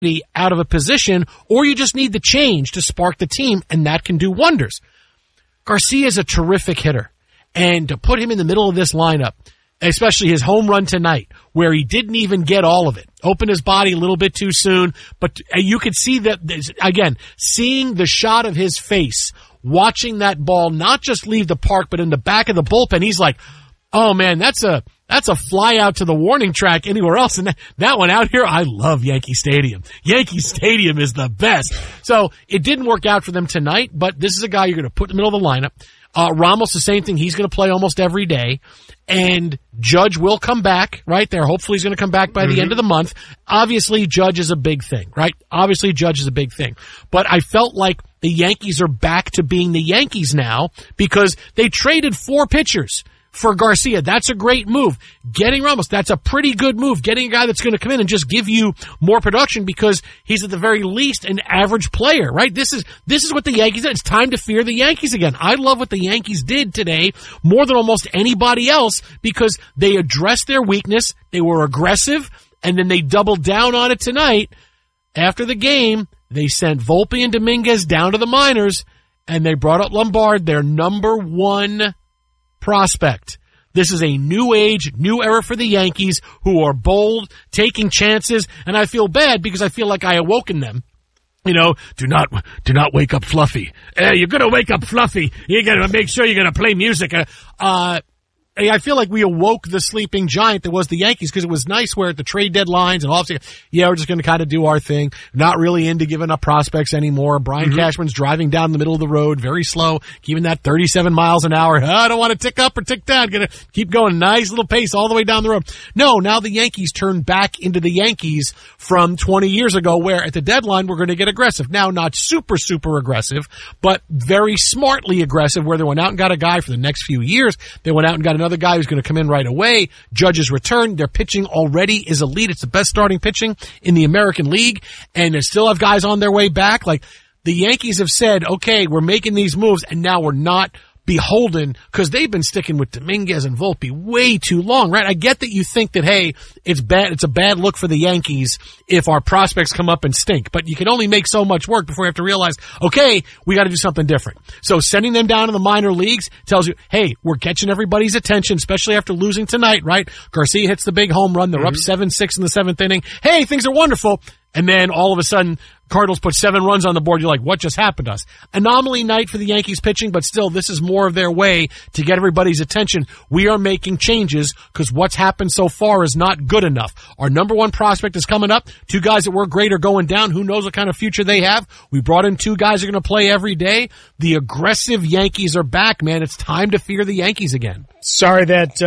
out of a position, or you just need the change to spark the team, and that can do wonders. Garcia is a terrific hitter, and to put him in the middle of this lineup, especially his home run tonight, where he didn't even get all of it, opened his body a little bit too soon, but you could see that, again, seeing the shot of his face, watching that ball not just leave the park, but in the back of the bullpen, he's like, oh man, that's a fly out to the warning track anywhere else. And that one out here, I love Yankee Stadium. Yankee Stadium is the best. So it didn't work out for them tonight, but this is a guy you're going to put in the middle of the lineup. Ramos, the same thing. He's going to play almost every day. And Judge will come back, right there. Hopefully he's going to come back by the end of the month. Obviously, Judge is a big thing, right? Obviously, Judge is a big thing. But I felt like the Yankees are back to being the Yankees now because they traded 4 pitchers for Garcia. That's a great move. Getting Ramos, that's a pretty good move. Getting a guy that's going to come in and just give you more production because he's at the very least an average player, right? This is what the Yankees did. It's time to fear the Yankees again. I love what the Yankees did today more than almost anybody else because they addressed their weakness. They were aggressive, and then they doubled down on it tonight. After the game, they sent Volpe and Dominguez down to the minors, and they brought up Lombard, their number 1 prospect. This is a new age, new era for the Yankees who are bold, taking chances, and I feel bad because I feel like I awoken them. You know, do not wake up Fluffy. You're gonna wake up Fluffy. You're gonna make sure you're gonna play music. I feel like we awoke the sleeping giant that was the Yankees because it was nice where at the trade deadlines and all we're just going to kind of do our thing. Not really into giving up prospects anymore. Brian Cashman's driving down the middle of the road very slow, keeping that 37 miles an hour. I don't want to tick up or tick down. Going to keep going nice little pace all the way down the road. No, now the Yankees turn back into the Yankees from 20 years ago where at the deadline we're going to get aggressive. Now not super, super aggressive, but very smartly aggressive where they went out and got a guy for the next few years. They went out and got another guy who's going to come in right away. Judge's return. Their pitching already is elite. It's the best starting pitching in the American League, and they still have guys on their way back. Like, the Yankees have said, okay, we're making these moves, and now we're not beholden because they've been sticking with Dominguez and Volpe way too long, right? I get that you think that, hey, it's a bad look for the Yankees if our prospects come up and stink, but you can only make so much work before you have to realize, okay, we got to do something different. So sending them down to the minor leagues tells you, hey, we're catching everybody's attention, especially after losing tonight, right? Garcia hits the big home run. They're up 7-6 in the 7th inning. Hey, things are wonderful. And then all of a sudden, Cardinals put 7 runs on the board. You're like, what just happened to us? Anomaly night for the Yankees pitching, but still, this is more of their way to get everybody's attention. We are making changes because what's happened so far is not good enough. Our number 1 prospect is coming up. 2 guys that were great are going down. Who knows what kind of future they have? We brought in 2 guys who are going to play every day. The aggressive Yankees are back, man. It's time to fear the Yankees again. Sorry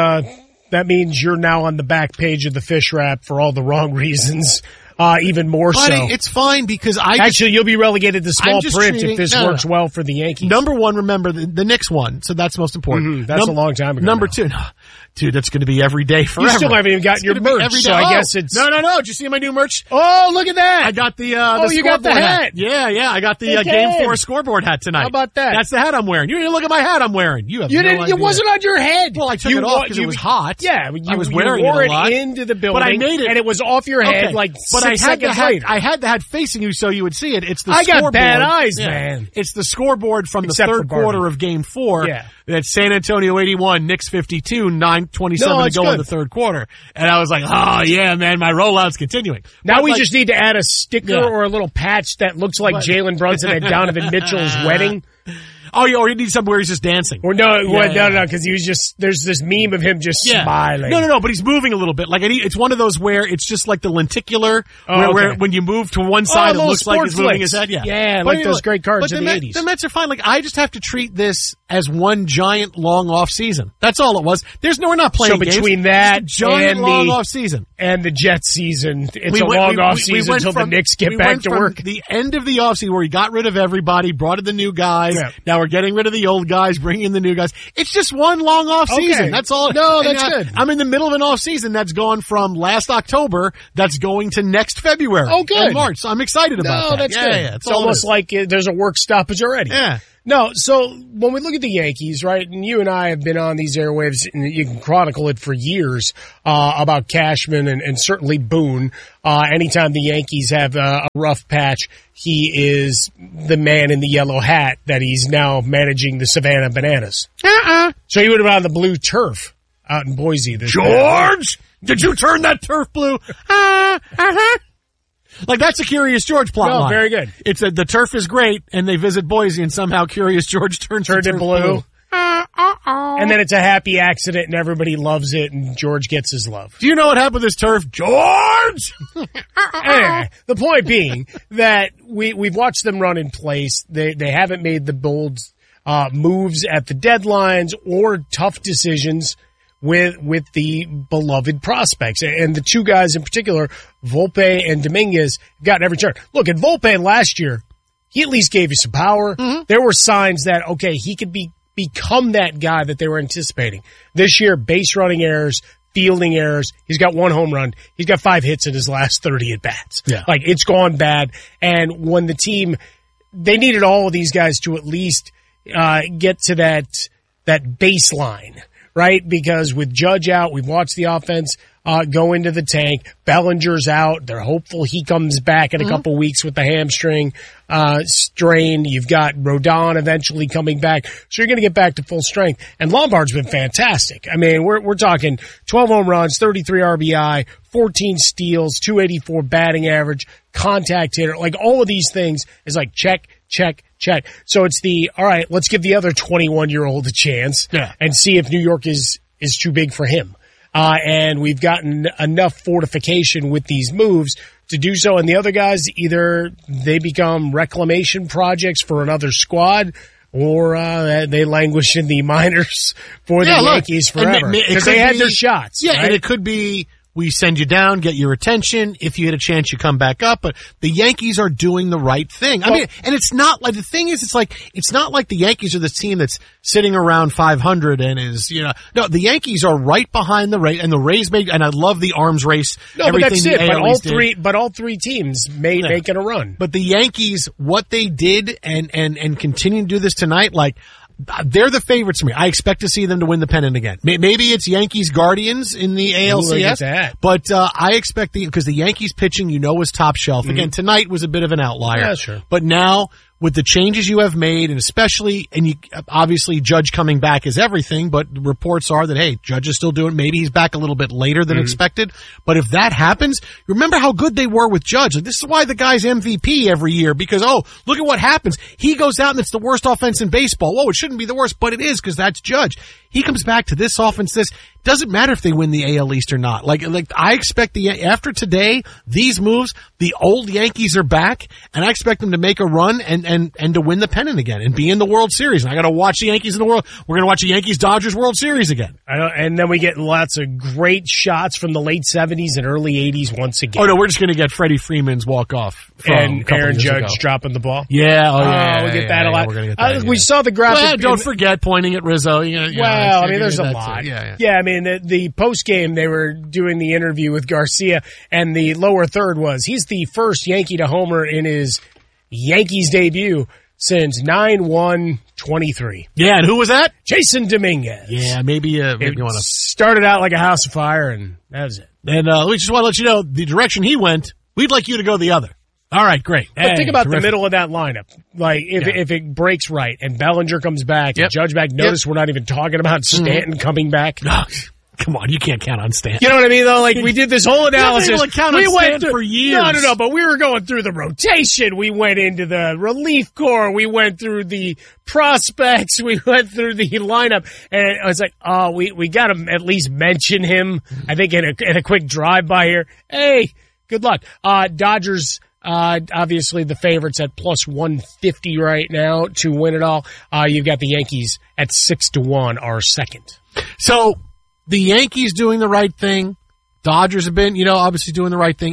that means you're now on the back page of the Fish Wrap for all the wrong reasons. Even more so. It's fine because Actually, you'll be relegated to small print if this works well for the Yankees. Number 1, remember the Knicks won, so that's most important. That's a long time ago. Number 2, dude, that's going to be every day forever. You still haven't even gotten your merch, so I guess it's... No. Did you see my new merch? Oh, look at that. I got the you scoreboard got the hat. Yeah. I got the Game 4 scoreboard hat tonight. How about that? That's the hat I'm wearing. You didn't look at my hat I'm wearing. You have no idea. It wasn't on your head. Well, I took it off because it was hot. Yeah, I was wearing it a lot. Into the building, but I made it, and it was off your head like 6 seconds later. I had the hat facing you so you would see it. It's the I scoreboard. got bad eyes, man. It's the scoreboard from the third quarter of Game 4. Yeah. That's San Antonio 81, Knicks 52, 9:27 to go in the third quarter. And I was like, oh, yeah, man, my rollout's continuing. Now we just need to add a sticker or a little patch that looks like Jalen Brunson at Donovan Mitchell's wedding. Oh, or you need somewhere where he's just dancing. Or no, because he was just, there's this meme of him just smiling. No, but he's moving a little bit. Like, it's one of those where it's just like the lenticular, where when you move to one side, it looks like he's moving his head. Yeah, like those great cards in the 80s. The Mets are fine. Like, I just have to treat this as one giant long off season. That's all it was. We're not playing games. So between that giant long off season and the Jets season, it's a long off season until the Knicks get back to work. The end of the off season where he got rid of everybody, brought in the new guys. Yeah. Now we're getting rid of the old guys, bringing in the new guys. It's just one long off season. That's all. No, that's good. I'm in the middle of an off season that's gone from last October that's going to next February. Oh, good. And March. So I'm excited about that. No, that's good. Yeah. It's almost like there's a work stoppage already. Yeah. No, so when we look at the Yankees, right, and you and I have been on these airwaves, and you can chronicle it for years, about Cashman and certainly Boone. Anytime the Yankees have a rough patch, he is the man in the yellow hat that he's now managing the Savannah Bananas. So he would have been on the blue turf out in Boise. George, did you turn that turf blue? Like, that's a Curious George plot line. Very good. It's the turf is great, and they visit Boise, and somehow Curious George turned it blue. And then it's a happy accident, and everybody loves it, and George gets his love. Do you know what happened with this turf, George? Anyway, the point being that we've watched them run in place. They haven't made the bold moves at the deadlines or tough decisions with the beloved prospects. And the two guys in particular, Volpe and Dominguez, got every turn. Look, at Volpe last year, he at least gave you some power. Mm-hmm. There were signs that, okay, he could become that guy that they were anticipating. This year, base running errors, fielding errors. He's got 1 home run. He's got 5 hits in his last 30 at-bats. Yeah. Like, it's gone bad. And when the team, they needed all of these guys to at least get to that baseline. Right? Because with Judge out, we've watched the offense go into the tank. Bellinger's out. They're hopeful he comes back in a couple weeks with the hamstring strain. You've got Rodon eventually coming back. So you're going to get back to full strength. And Lombard's been fantastic. I mean, we're talking 12 home runs, 33 RBI, 14 steals, 284 batting average, contact hitter. Like, all of these things is like check, check, check. So it's all right, let's give the other 21-year-old a chance and see if New York is too big for him. And we've gotten enough fortification with these moves to do so. And the other guys, either they become reclamation projects for another squad, or they languish in the minors for the Yankees forever. Because they had their shots. Yeah, right? And it could be, we send you down, get your attention. If you had a chance, you come back up. But the Yankees are doing the right thing. I mean, and it's not like, the thing is, it's not like the Yankees are this team that's sitting around 500 and is, no, the Yankees are right behind the Rays, and the Rays and I love the arms race. No, but that's it. But all three teams making a run. But the Yankees, what they did and continue to do this tonight, like, they're the favorites for me. I expect to see them to win the pennant again. Maybe it's Yankees Guardians in the ALCS, but I expect because the Yankees pitching, is top shelf. Mm-hmm. Again, tonight was a bit of an outlier. Yeah, sure. But now, with the changes you have made, and especially, obviously Judge coming back is everything, but reports are that, hey, Judge is still doing, maybe he's back a little bit later than expected. But if that happens, remember how good they were with Judge. Like, this is why the guy's MVP every year, because, look at what happens. He goes out and it's the worst offense in baseball. Whoa, it shouldn't be the worst, but it is, because that's Judge. He comes back to this offense, doesn't matter if they win the AL East or not. Like I expect after today, these moves, the old Yankees are back, and I expect them to make a run and to win the pennant again and be in the World Series. And I got to watch the Yankees in the World. We're going to watch the Yankees-Dodgers World Series again. I know, and then we get lots of great shots from the late 70s and early 80s once again. Oh no, we're just going to get Freddie Freeman's walk-off and Aaron Judge dropping the ball. Yeah, we get that a lot. We're gonna get that, we saw the graphic. Well, don't forget pointing at Rizzo. I mean, there's a lot. Yeah, I mean, the post game they were doing the interview with Garcia, and the lower third was he's the first Yankee to homer in his Yankees debut since 9/1/23. Yeah, and who was that? Jason Dominguez. Yeah, maybe you want to started out like a house of fire, and that was it. And we just want to let you know the direction he went. We'd like you to go the other. All right, great. But think about the middle of that lineup. Like, if it breaks right and Bellinger comes back and Judge back, notice we're not even talking about Stanton coming back. No, come on, you can't count on Stanton. You know what I mean, though? Like, we did this whole analysis. We went through for years. No, but we were going through the rotation. We went into the relief corps. We went through the prospects. We went through the lineup. And I was like, we got to at least mention him. I think in a quick drive-by here. Hey, good luck. Dodgers... obviously the favorites at plus 150 right now to win it all. You've got the Yankees at 6-1 are second. So the Yankees doing the right thing. Dodgers have been, obviously doing the right thing.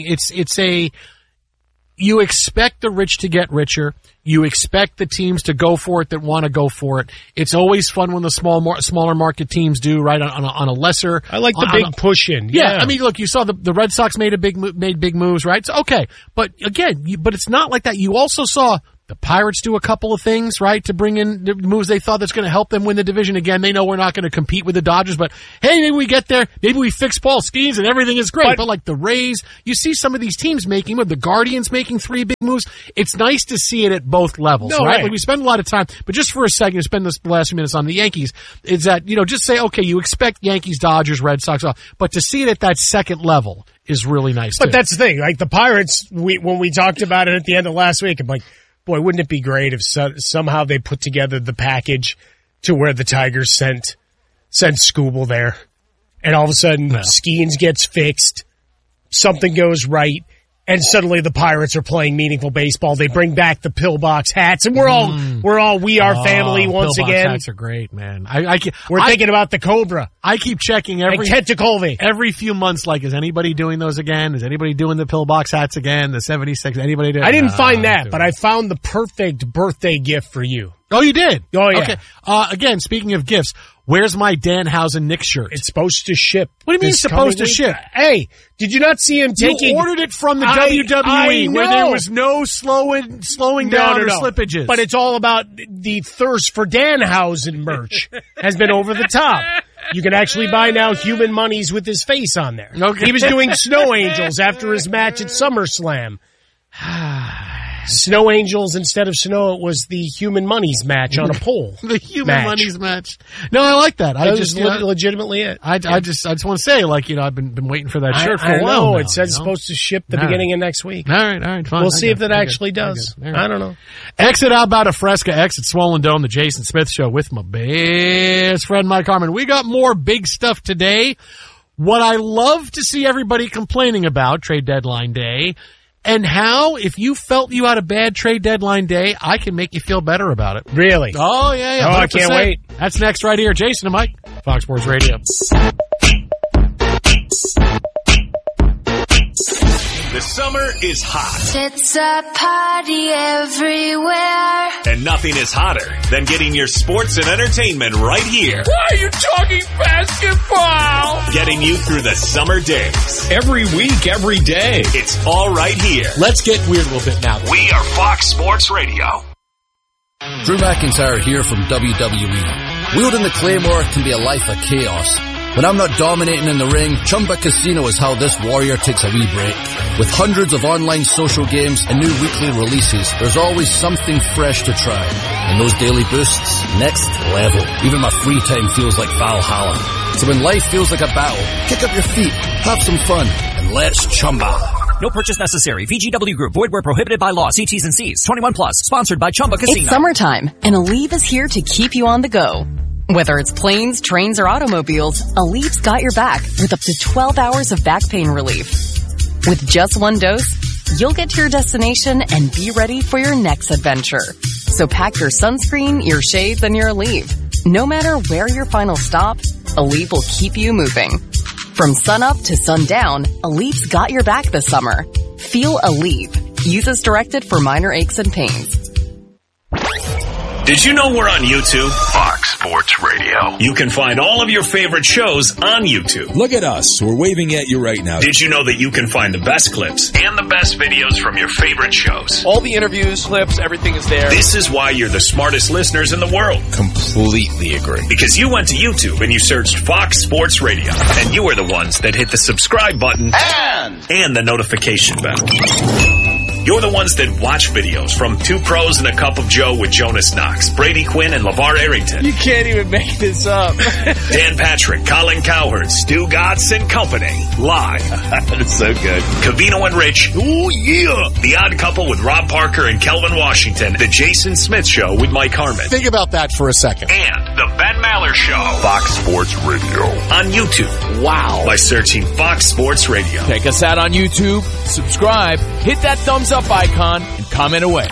You expect the rich to get richer. You expect the teams to go for it that want to go for it. It's always fun when the smaller market teams do, right, on a lesser. I like the big push in. Yeah. I mean, look, you saw the Red Sox made big moves, right? So, okay. But again, but it's not like that. You also saw The Pirates do a couple of things, right, to bring in the moves they thought that's going to help them win the division. Again, they know we're not going to compete with the Dodgers, but hey, maybe we get there. Maybe we fix Paul Skeens and everything is great. But like the Rays, you see some of these teams making, with the Guardians making 3 big moves. It's nice to see it at both levels, right? Like we spend a lot of time, but just for a second, spend the last few minutes on the Yankees, is that, just say, okay, you expect Yankees, Dodgers, Red Sox, but to see it at that second level is really nice. But that's the thing. Like the Pirates, when we talked about it at the end of last week, I'm like, boy, wouldn't it be great if somehow they put together the package to where the Tigers sent Skubal there, and all of a sudden Skeens gets fixed, something goes right, and suddenly the Pirates are playing meaningful baseball. They bring back the pillbox hats, and we're all We Are Family once again. Pillbox hats are great, man. We're thinking about the Cobra. I keep checking every few months. Like, is anybody doing those again? Is anybody doing the pillbox hats again? The 76? Anybody doing? I didn't find that, but I found the perfect birthday gift for you. Oh, you did? Oh, yeah. Okay. Again, speaking of gifts, where's my Danhausen Knicks shirt? It's supposed to ship. What do you mean it's supposed to ship? Hey, did you not see him taking... You ordered it from the WWE where there was no slowing down or slippages. But it's all about the thirst for Danhausen merch has been over the top. You can actually buy now human monies with his face on there. Okay. He was doing Snow Angels after his match at SummerSlam. Snow Angels instead of snow, it was the Human Monies match on a pole. The Human Monies match. No, I like that. That was legitimately it. I just want to say, like, I've been waiting for that shirt for a while. I know. Now, it said it's supposed to ship the beginning of next week. All right, fine. We'll see if that actually does. I don't know. Exit Outbound of Fresca, exit Swollen Dome, the Jason Smith Show with my best friend Mike Harmon. We got more big stuff today. What I love to see everybody complaining about, trade deadline day, and how, if you felt you had a bad trade deadline day, I can make you feel better about it. Really? Oh, yeah. Oh, I can't wait. That's next right here. Jason and Mike, Fox Sports Radio. The summer is hot. It's a party everywhere. And nothing is hotter than getting your sports and entertainment right here. Why are you talking basketball? Getting you through the summer days. Every week, every day. It's all right here. Let's get weird a little bit now. We are Fox Sports Radio. Drew McIntyre here from WWE. Wielding the Claymore can be a life of chaos. When I'm not dominating in the ring, Chumba Casino is how this warrior takes a wee break. With hundreds of online social games and new weekly releases, there's always something fresh to try. And those daily boosts, next level. Even my free time feels like Valhalla. So when life feels like a battle, kick up your feet, have some fun, and let's Chumba. No purchase necessary. VGW Group. Void where prohibited by law. See T's and C's. 21 plus. Sponsored by Chumba Casino. It's summertime, and Aleve is here to keep you on the go. Whether it's planes, trains, or automobiles, Aleve's got your back with up to 12 hours of back pain relief. With just one dose, you'll get to your destination and be ready for your next adventure. So pack your sunscreen, your shades, and your Aleve. No matter where your final stop, Aleve will keep you moving. From sunup to sundown, Aleve's got your back this summer. Feel Aleve. Use as directed for minor aches and pains. Did you know we're on YouTube? Fox Sports Radio. You can find all of your favorite shows on YouTube. Look at us. We're waving at you right now. Did you know that you can find the best clips and the best videos from your favorite shows? All the interviews, clips, everything is there. This is why you're the smartest listeners in the world. Completely agree. Because you went to YouTube and you searched Fox Sports Radio. And you are the ones that hit the subscribe button and the notification bell. You're the ones that watch videos from Two Pros and a Cup of Joe with Jonas Knox, Brady Quinn, and LeVar Arrington. You can't even make this up. Dan Patrick, Colin Cowherd, Stu Gotts and Company. Live. That's so good. Covino and Rich. Ooh, yeah. The Odd Couple with Rob Parker and Kelvin Washington. The Jason Smith Show with Mike Harmon. Think about that for a second. And the Ben Maller Show. Fox Sports Radio. On YouTube. Wow. By searching Fox Sports Radio. Check us out on YouTube. Subscribe. Hit that thumbs up icon and comment away.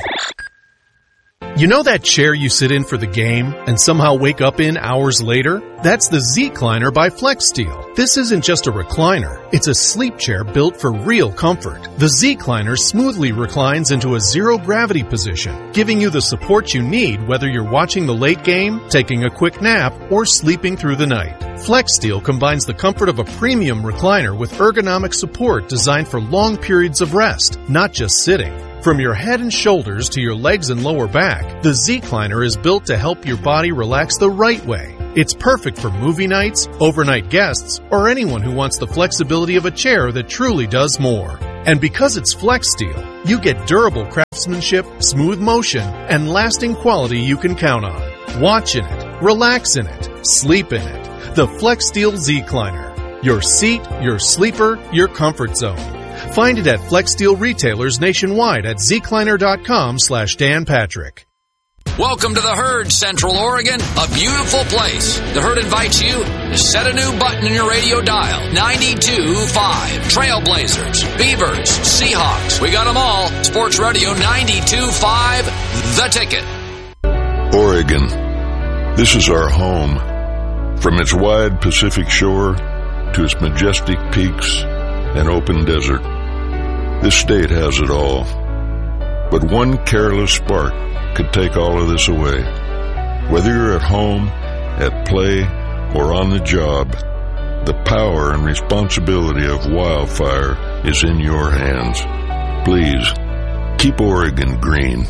You know that chair you sit in for the game and somehow wake up in hours later? That's the Z-Cliner by FlexSteel. This isn't just a recliner. It's a sleep chair built for real comfort. The Z-Cliner smoothly reclines into a zero-gravity position, giving you the support you need whether you're watching the late game, taking a quick nap, or sleeping through the night. FlexSteel combines the comfort of a premium recliner with ergonomic support designed for long periods of rest, not just sitting. From your head and shoulders to your legs and lower back, the Z-Cliner is built to help your body relax the right way. It's perfect for movie nights, overnight guests, or anyone who wants the flexibility of a chair that truly does more. And because it's Flex Steel, you get durable craftsmanship, smooth motion, and lasting quality you can count on. Watch in it, relax in it, sleep in it. The Flex Steel Z-Cliner. Your seat, your sleeper, your comfort zone. Find it at Flex Steel retailers nationwide at zcliner.com/Dan Patrick. Welcome to the Herd, Central Oregon, a beautiful place. The Herd invites you to set a new button in your radio dial. 92.5. Trailblazers, Beavers, Seahawks. We got them all. Sports Radio 92.5, The Ticket. Oregon. This is our home. From its wide Pacific shore to its majestic peaks and open desert. This state has it all. But one careless spark could take all of this away. Whether you're at home, at play, or on the job, the power and responsibility of wildfire is in your hands. Please, keep Oregon green.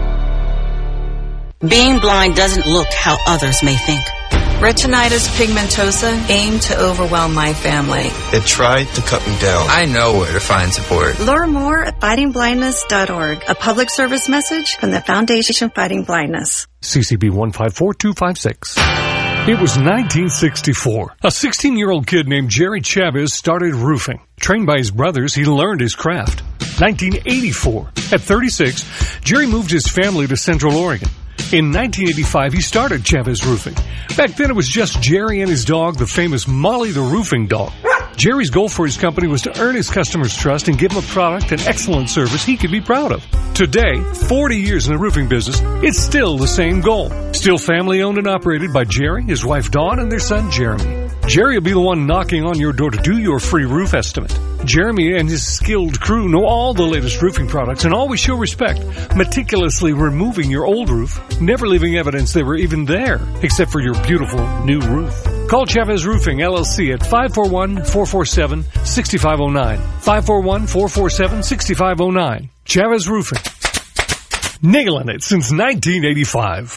Being blind doesn't look how others may think. Retinitis pigmentosa aimed to overwhelm my family. It tried to cut me down. I know where to find support. Learn more at fightingblindness.org. A public service message from the Foundation Fighting Blindness. CCB 154256. It was 1964. A 16-year-old kid named Jerry Chavez started roofing. Trained by his brothers, he learned his craft. 1984. At 36, Jerry moved his family to Central Oregon. In 1985, he started Chavez Roofing. Back then, it was just Jerry and his dog, the famous Molly the Roofing Dog. Jerry's goal for his company was to earn his customers' trust and give them a product and excellent service he could be proud of. Today, 40 years in the roofing business, it's still the same goal. Still family-owned and operated by Jerry, his wife Dawn, and their son Jeremy. Jerry will be the one knocking on your door to do your free roof estimate. Jeremy and his skilled crew know all the latest roofing products and always show respect, meticulously removing your old roof, never leaving evidence they were even there, except for your beautiful new roof. Call Chavez Roofing, LLC at 541-447-6509. 541-447-6509. Chavez Roofing. Niggling it since 1985.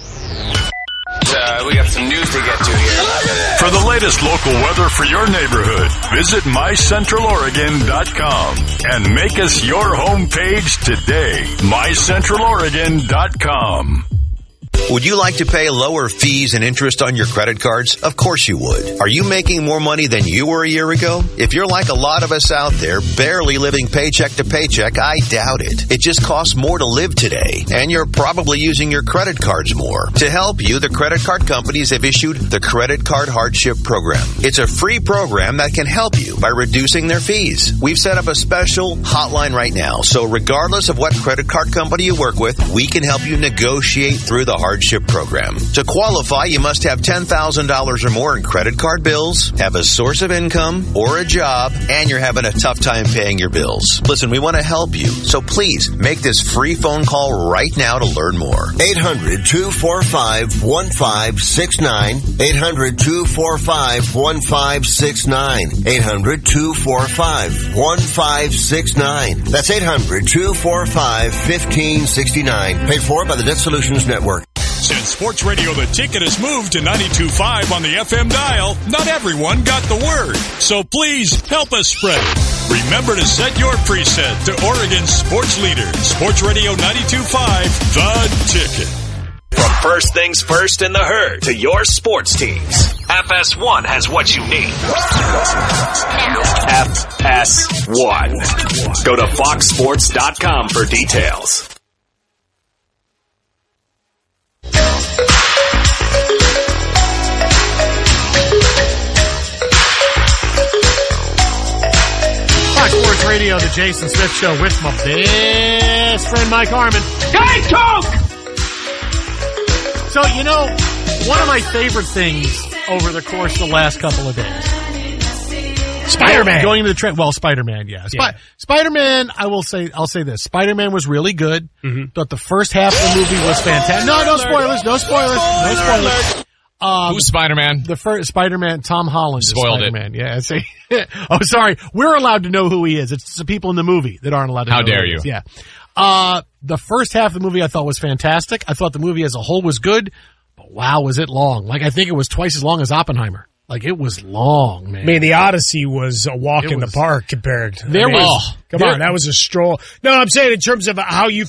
We got some news to get to here. For the latest local weather for your neighborhood, visit mycentraloregon.com and make us your homepage today. mycentraloregon.com. Would you like to pay lower fees and interest on your credit cards? Of course you would. Are you making more money than you were a year ago? If you're like a lot of us out there, barely living paycheck to paycheck, I doubt it. It just costs more to live today, and you're probably using your credit cards more. To help you, the credit card companies have issued the Credit Card Hardship Program. It's a free program that can help you by reducing their fees. We've set up a special hotline right now, so regardless of what credit card company you work with, we can help you negotiate through the hardship program. To qualify, you must have $10,000 or more in credit card bills, have a source of income or a job, and you're having a tough time paying your bills. Listen, we want to help you, so please make this free phone call right now to learn more. 800-245-1569. 800-245-1569. 800-245-1569. That's 800-245-1569. Paid for by the Debt Solutions Network. Since Sports Radio The Ticket has moved to 92.5 on the FM dial, not everyone got the word. So please help us spread it. Remember to set your preset to Oregon's sports leader, Sports Radio 92.5, The Ticket. From first things first in the Herd to your sports teams, FS1 has what you need. FS1. Go to foxsports.com for details. Fox Sports Radio, the Jason Smith Show with my best friend Mike Harmon. Hey, Coke! So, you know, one of my favorite things over the course of the last couple of days. Spider-Man. Going into the trend. Well, Spider-Man, yeah. Spider-Man, I'll say this. Spider-Man was really good. Mm-hmm. Thought the first half of the movie was fantastic. No spoilers. No spoilers. Who's Spider-Man? The first Spider-Man, Tom Holland. Spoiled Spider-Man. Yeah. Oh, sorry. We're allowed to know who he is. It's the people in the movie that aren't allowed to know. How dare who he you? is. Yeah. The first half of the movie I thought was fantastic. I thought the movie as a whole was good, but wow, was it long. Like, I think it was twice as long as Oppenheimer. Like, it was long, man. I mean, the Odyssey was a walk in the park compared. Come on, that was a stroll. No, I'm saying in terms of how you